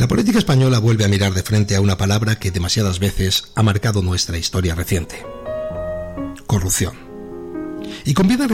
La política española vuelve a mirar de frente a una palabra que demasiadas veces ha marcado nuestra historia reciente: corrupción. Y conviene